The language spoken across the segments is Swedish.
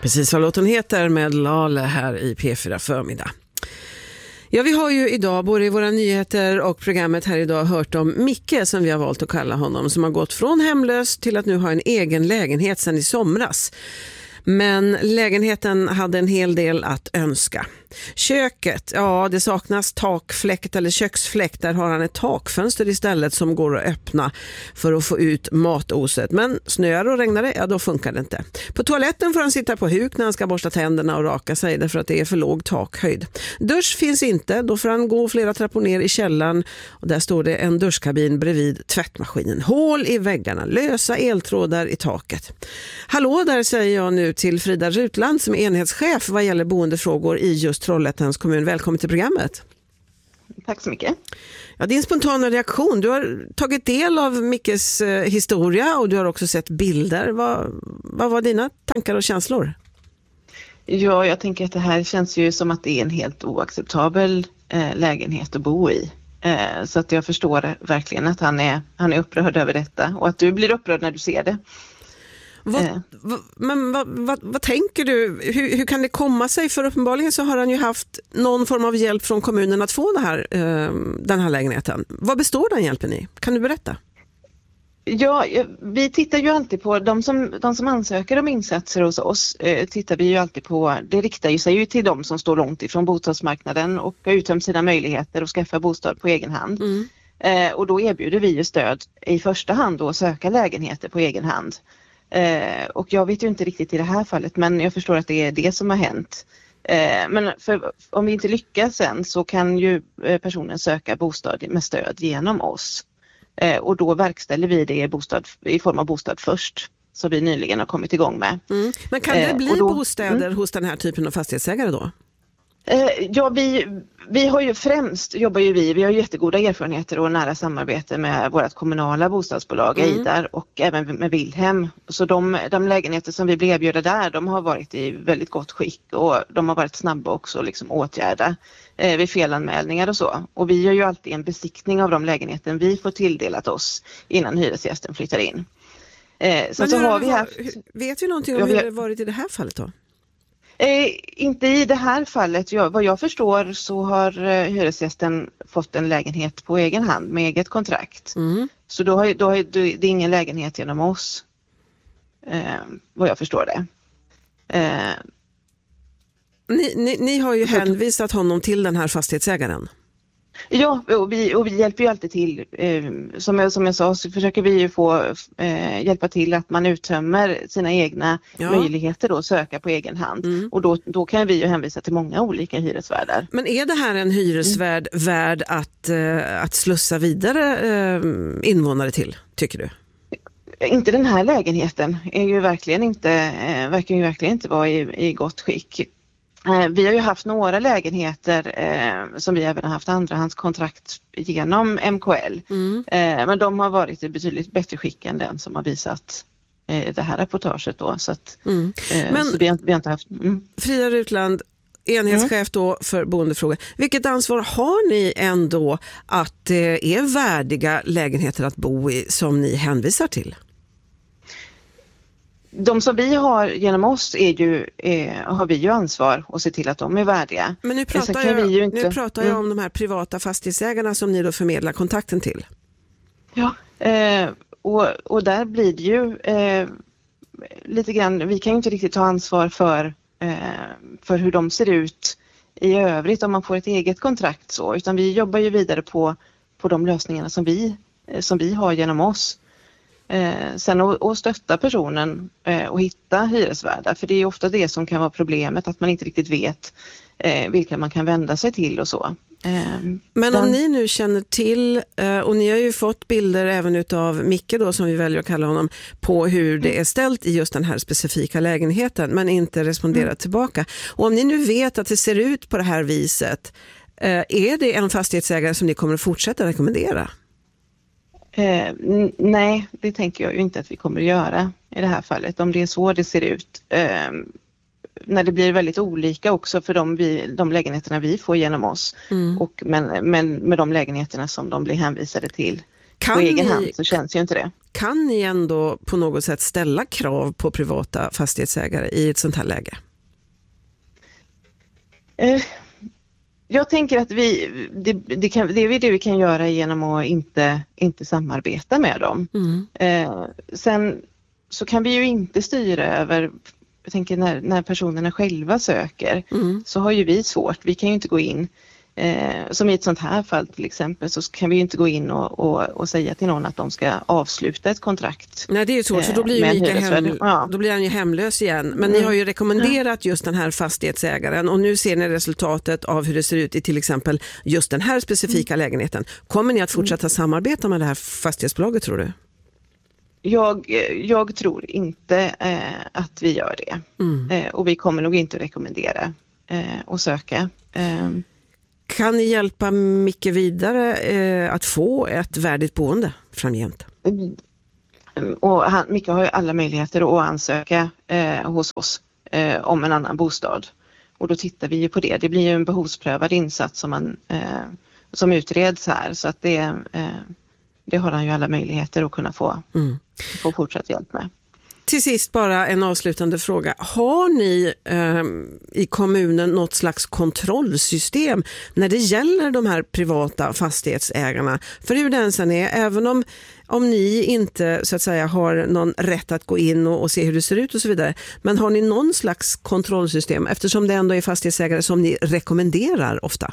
Precis vad låten heter med Lale här i P4 förmiddag. Ja, vi har ju idag både i våra nyheter och programmet här idag hört om Micke, som vi har valt att kalla honom, som har gått från hemlös till att nu ha en egen lägenhet sedan i somras. Men lägenheten hade en hel del att önska. Köket, ja, det saknas takfläkt eller köksfläkt. Där har han ett takfönster istället som går att öppna för att få ut matoset. Men snöar och regnar det, ja då funkar det inte. På toaletten får han sitta på huk när han ska borsta tänderna och raka sig därför att det är för låg takhöjd. Dusch finns inte, då får han gå flera trappor ner i källaren och där står det en duschkabin bredvid tvättmaskinen. Hål i väggarna, lösa eltrådar i taket. Hallå, där säger jag nu till Frida Rutland som är enhetschef vad gäller boendefrågor i just Trollhättans kommun. Välkommen till programmet. Tack så mycket. Ja, din spontana reaktion. Du har tagit del av Mickes historia och du har också sett bilder. Vad var dina tankar och känslor? Ja, jag tänker att det här känns ju som att det är en helt oacceptabel lägenhet att bo i. Så att jag förstår verkligen att han är upprörd över detta och att du blir upprörd när du ser det. Vad tänker du? Hur kan det komma sig? För uppenbarligen så har han ju haft någon form av hjälp från kommunen att få den här lägenheten. Vad består den hjälpen i? Kan du berätta? Ja, vi tittar ju alltid på de som ansöker om insatser hos oss. Tittar vi ju alltid på, det riktar ju sig ju till de som står långt ifrån bostadsmarknaden och har uttömt sina möjligheter att skaffa bostad på egen hand. Och då erbjuder vi ju stöd i första hand då att söka lägenheter på egen hand. Och jag vet ju inte riktigt i det här fallet, men jag förstår att det är det som har hänt. Men om vi inte lyckas sen så kan ju personen söka bostad med stöd genom oss. Och då verkställer vi det i form av bostad först, som vi nyligen har kommit igång med. Men kan det bli bostäder hos den här typen av fastighetsägare då? Ja, vi har ju främst vi har jättegoda erfarenheter och nära samarbete med vårt kommunala bostadsbolag Eidar och även med Wilhelm. Så de lägenheter som vi blir erbjudna där, de har varit i väldigt gott skick och de har varit snabba också liksom åtgärda vid felanmälningar och så. Och vi gör ju alltid en besiktning av de lägenheter vi får tilldelat oss innan hyresgästen flyttar in. Vet vi någonting om hur det har varit i det här fallet då? Inte i det här fallet. Vad jag förstår så har hyresgästen fått en lägenhet på egen hand med eget kontrakt. Så då har det ingen lägenhet genom oss. Vad jag förstår det. Ni har ju hänvisat honom till den här fastighetsägaren. Ja, och vi hjälper ju alltid till. Som jag sa så försöker vi ju få hjälpa till att man uttömmer sina egna möjligheter då, att söka på egen hand. Och då kan vi ju hänvisa till många olika hyresvärdar. Men är det här en hyresvärd värd att slussa vidare invånare till, tycker du? Inte den här lägenheten verkar ju verkligen inte vara i gott skick. Vi har ju haft några lägenheter som vi även har haft andrahandskontrakt genom MKL. Men de har varit i betydligt bättre skick än den som har visat det här reportaget då. Så att, så vi har inte haft... Frida Rutland, enhetschef då för boendefrågor. Vilket ansvar har ni ändå att det är värdiga lägenheter att bo i som ni hänvisar till? De som vi har genom oss har vi ju ansvar att se till att de är värdiga. Men nu pratar jag om de här privata fastighetsägarna som ni då förmedlar kontakten till. Ja, och där blir det ju lite grann, vi kan ju inte riktigt ta ansvar för hur de ser ut i övrigt om man får ett eget kontrakt så, utan vi jobbar ju vidare på de lösningarna som vi har genom oss. Sen att stötta personen och hitta hyresvärdar, för det är ofta det som kan vara problemet, att man inte riktigt vet vilka man kan vända sig till och så. Men om ni nu känner till, och ni har ju fått bilder även utav Micke då, som vi väljer att kalla honom, på hur det är ställt i just den här specifika lägenheten, men inte responderat tillbaka. Och om ni nu vet att det ser ut på det här viset, är det en fastighetsägare som ni kommer att fortsätta rekommendera? Nej, det tänker jag ju inte att vi kommer att göra i det här fallet, om det är så det ser ut. När det blir väldigt olika också för de lägenheterna vi får genom oss, men med de lägenheterna som de blir hänvisade till på egen hand, så känns ju inte det. kan ni ändå på något sätt ställa krav på privata fastighetsägare i ett sånt här läge? Jag tänker att det vi kan göra genom att inte samarbeta med dem. Sen så kan vi ju inte styra över, jag tänker när personerna själva söker så har ju vi svårt. Vi kan ju inte gå in, som i ett sånt här fall till exempel, så kan vi ju inte gå in och säga till någon att de ska avsluta ett kontrakt. Nej, det är ju svårt, för då blir ju då blir han ju hemlös igen. Men ni har ju rekommenderat just den här fastighetsägaren och nu ser ni resultatet av hur det ser ut i till exempel just den här specifika lägenheten. Kommer ni att fortsätta samarbeta med det här fastighetsbolaget, tror du? Jag tror inte att vi gör det. Och vi kommer nog inte att rekommendera och söka. Kan ni hjälpa Micke vidare att få ett värdigt boende framgent? Och Micke har ju alla möjligheter att ansöka hos oss om en annan bostad. Och då tittar vi ju på det. Det blir ju en behovsprövad insats som utreds här. Så att det har han ju alla möjligheter att kunna få fortsatt hjälp med. Till sist bara en avslutande fråga. Har ni i kommunen något slags kontrollsystem när det gäller de här privata fastighetsägarna? För hur den sen är, även om ni inte så att säga har någon rätt att gå in och se hur det ser ut och så vidare. Men har ni någon slags kontrollsystem eftersom det ändå är fastighetsägare som ni rekommenderar ofta?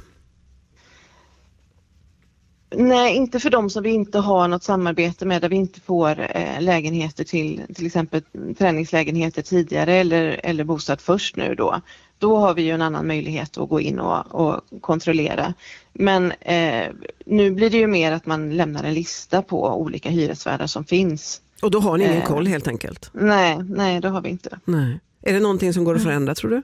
Nej, inte för dem som vi inte har något samarbete med, där vi inte får lägenheter till exempel träningslägenheter tidigare eller bostad först nu då. Då har vi ju en annan möjlighet att gå in och kontrollera. Men nu blir det ju mer att man lämnar en lista på olika hyresvärdar som finns. Och då har ni ingen koll helt enkelt? Nej, det har vi inte. Nej. Är det någonting som går att förändra, tror du?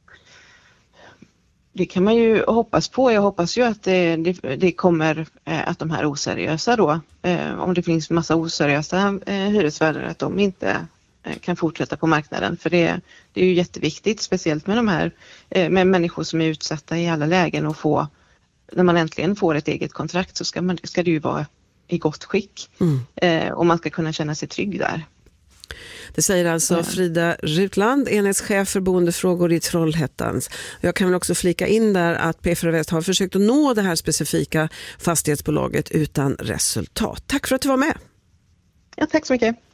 Det kan man ju hoppas på. Jag hoppas ju att det kommer att de här oseriösa då, om det finns massa oseriösa hyresvärdar, att de inte kan fortsätta på marknaden. För det är ju jätteviktigt, speciellt med de här med människor som är utsatta i alla lägen, och när man äntligen får ett eget kontrakt så ska det ju vara i gott skick. Och man ska kunna känna sig trygg där. Det säger alltså Frida Rutland, enhetschef för boendefrågor i Trollhättans. Jag kan väl också flika in där att P4 Väst har försökt att nå det här specifika fastighetsbolaget utan resultat. Tack för att du var med. Ja, tack så mycket.